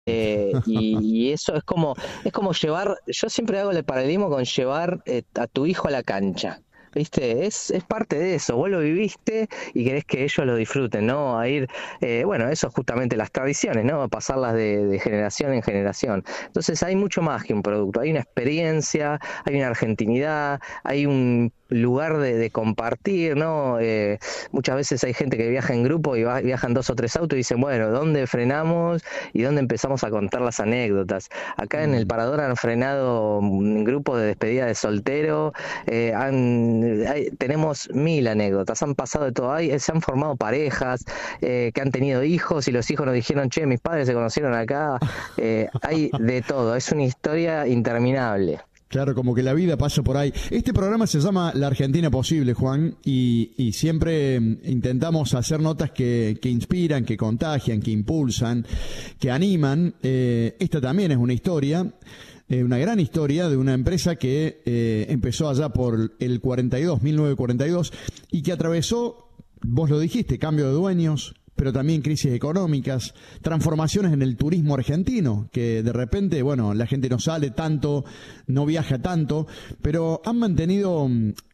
Y eso es como llevar, yo siempre hago el paralelismo con llevar a tu hijo a la cancha. ¿Viste? Es parte de eso, vos lo viviste y querés que ellos lo disfruten, ¿no? A ir, bueno, eso es justamente las tradiciones, ¿no? Pasarlas de generación en generación. Entonces hay mucho más que un producto, hay una experiencia, hay una argentinidad, hay un lugar de compartir, ¿no? Muchas veces hay gente que viaja en grupo y viajan dos o tres autos y dicen, bueno, ¿dónde frenamos y dónde empezamos a contar las anécdotas? Acá en el Mm. Parador han frenado un grupo de despedida de soltero, tenemos mil anécdotas, han pasado de todo, se han formado parejas que han tenido hijos y los hijos nos dijeron, che, mis padres se conocieron acá, hay de todo, es una historia interminable. Claro, como que la vida pasa por ahí. Este programa se llama La Argentina Posible, Juan, y siempre intentamos hacer notas que inspiran, que contagian, que impulsan, que animan. Esta también es una historia, una gran historia de una empresa que empezó allá por el 42, 1942, y que atravesó, vos lo dijiste, cambio de dueños, pero también crisis económicas, transformaciones en el turismo argentino, que de repente, bueno, la gente no sale tanto, no viaja tanto, pero han mantenido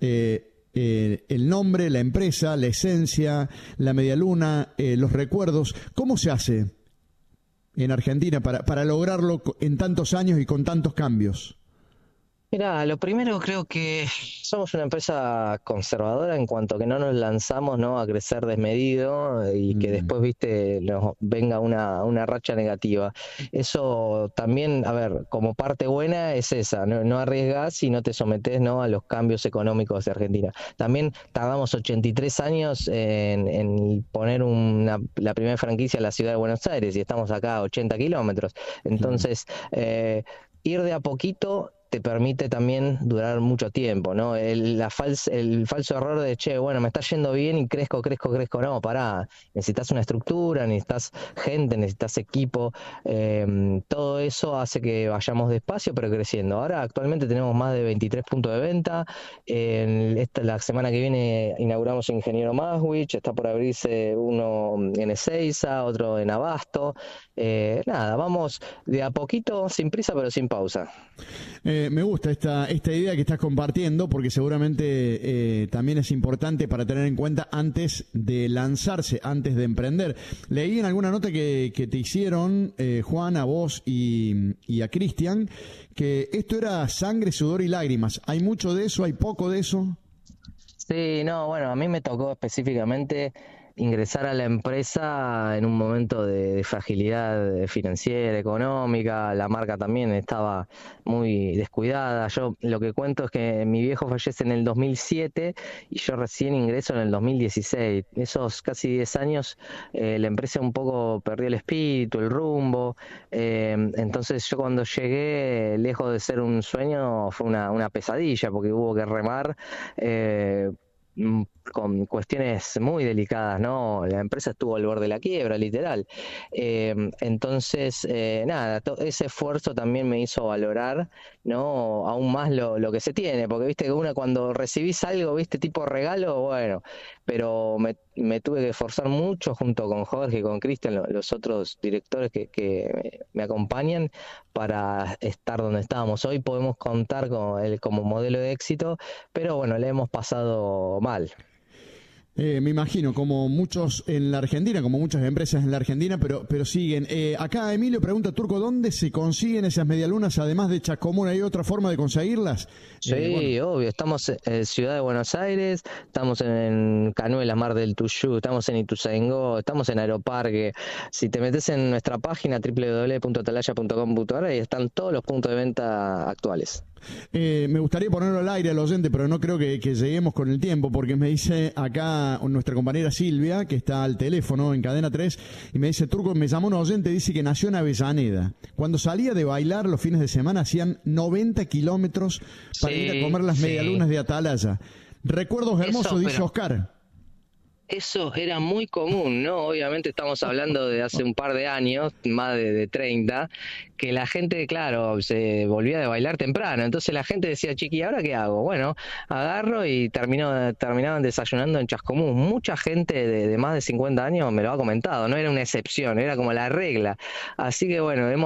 el nombre, la empresa, la esencia, la medialuna, los recuerdos. ¿Cómo se hace en Argentina para lograrlo en tantos años y con tantos cambios? Mira, lo primero creo que somos una empresa conservadora en cuanto a que no nos lanzamos, ¿no? A crecer desmedido y que Mm, después, viste, nos venga una racha negativa. Eso también, a ver, como parte buena es esa, no, no arriesgás y no te sometés, ¿no? A los cambios económicos de Argentina. También tardamos 83 años en poner la primera franquicia en la ciudad de Buenos Aires y estamos acá a 80 kilómetros. claro. Entonces, ir de a poquito te permite también durar mucho tiempo, ¿no? El falso error de, che, bueno, me está yendo bien y crezco, crezco, crezco. No, pará, necesitas una estructura, necesitas gente, necesitas equipo. Todo eso hace que vayamos despacio, pero creciendo. Ahora actualmente tenemos más de 23 puntos de venta. La semana que viene inauguramos Ingeniero Maswich, está por abrirse uno en Ezeiza, otro en Abasto. Nada, vamos de a poquito, sin prisa, pero sin pausa. Me gusta esta idea que estás compartiendo porque seguramente también es importante para tener en cuenta antes de lanzarse, antes de emprender. Leí en alguna nota que te hicieron, Juan, a vos y a Cristian, que esto era sangre, sudor y lágrimas. ¿Hay mucho de eso? ¿Hay poco de eso? Sí, no, bueno, a mí me tocó específicamente ingresar a la empresa en un momento de fragilidad financiera, económica, la marca también estaba muy descuidada. Yo lo que cuento es que mi viejo fallece en el 2007 y yo recién ingreso en el 2016. Esos casi 10 años la empresa un poco perdió el espíritu, el rumbo. Entonces yo cuando llegué, lejos de ser un sueño, fue una pesadilla porque hubo que remar. eh, con cuestiones muy delicadas, ¿no? La empresa estuvo al borde de la quiebra, literal. Entonces, nada, ese esfuerzo también me hizo valorar, ¿no? Aún más lo que se tiene, porque viste que una cuando recibís algo, viste, tipo regalo, bueno, pero me tuve que esforzar mucho junto con Jorge y con Cristian, los otros directores que me acompañan para estar donde estábamos. Hoy podemos contar con él como modelo de éxito, pero bueno, le hemos pasado mal. Me imagino, como muchos en la Argentina, como muchas empresas en la Argentina, pero siguen. Acá Emilio pregunta, Turco, ¿dónde se consiguen esas medialunas? Además de Chascomún, ¿hay otra forma de conseguirlas? Bueno, Sí, obvio, estamos en Ciudad de Buenos Aires, estamos en Canuelas, Mar del Tuyú, estamos en Ituzaingó, estamos en Aeroparque. Si te metes en nuestra página www.atalaya.com.ar, ahí están todos los puntos de venta actuales. me gustaría ponerlo al aire al oyente, pero no creo que lleguemos con el tiempo, porque me dice acá nuestra compañera Silvia, que está al teléfono en Cadena 3, y me dice, Turco, me llamó un oyente, dice que nació en Avellaneda. Cuando salía de bailar los fines de semana hacían 90 kilómetros para ir a Sí, comer las sí. medialunas de Atalaya. Recuerdos Eso, hermosos, dice pero Oscar. Eso era muy común, ¿no? Obviamente estamos hablando de hace un par de años, más de 30, que la gente, claro, se volvía de bailar temprano. Entonces la gente decía, chiqui, ¿ahora qué hago? Bueno, agarro y terminaban desayunando en Chascomús. Mucha gente de más de 50 años me lo ha comentado, no era una excepción, era como la regla. Así que bueno, hemos